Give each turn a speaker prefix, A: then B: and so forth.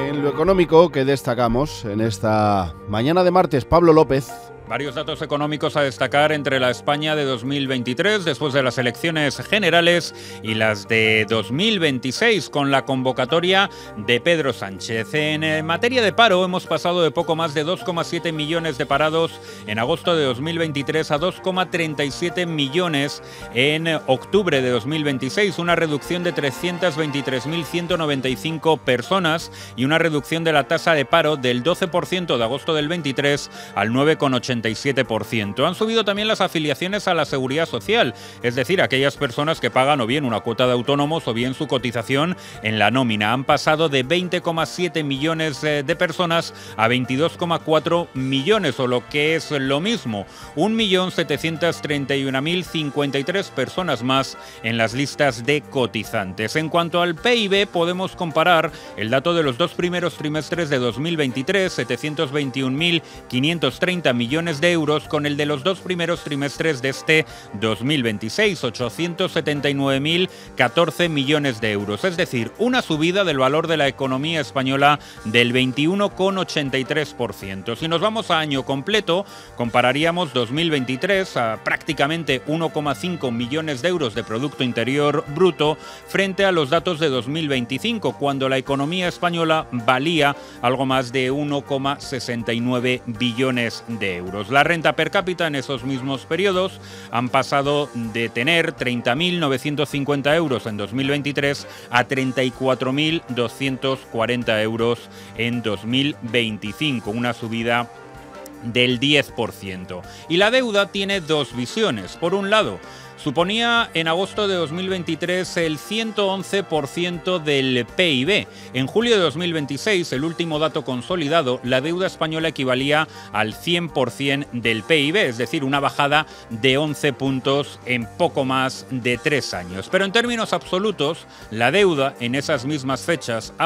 A: en lo económico que destacamos en esta mañana de martes. Pablo López.
B: Varios datos económicos a destacar entre la España de 2023, después de las elecciones generales, y las de 2026, con la convocatoria de Pedro Sánchez. En materia de paro, hemos pasado de poco más de 2,7 millones de parados en agosto de 2023 a 2,37 millones en octubre de 2026, una reducción de 323.195 personas y una reducción de la tasa de paro del 12% de agosto del 23 al 9,87%. Han subido también las afiliaciones a la Seguridad Social, es decir, aquellas personas que pagan o bien una cuota de autónomos o bien su cotización en la nómina. Han pasado de 20,7 millones de personas a 22,4 millones, o lo que es lo mismo, 1.731.053 personas más en las listas de cotizantes. En cuanto al PIB, podemos comparar el dato de los dos primeros trimestres de 2023, 721.530 millones de euros, con el de los dos primeros trimestres de este 2026, 879.014 millones de euros. Es decir, una subida del valor de la economía española del 21,83%. Si nos vamos a año completo, compararíamos 2023 a prácticamente 1,5 millones de euros de Producto Interior Bruto frente a los datos de 2025, cuando la economía española valía algo más de 1,69 billones de euros. La renta per cápita en esos mismos periodos han pasado de tener 30.950 euros en 2023 a 34.240 euros en 2025, una subida del 10%. Y la deuda tiene dos visiones. Por un lado, suponía en agosto de 2023 el 111% del PIB. En julio de 2026, el último dato consolidado, la deuda española equivalía al 100% del PIB, es decir, una bajada de 11 puntos en poco más de 3 años. Pero en términos absolutos, la deuda en esas mismas fechas ha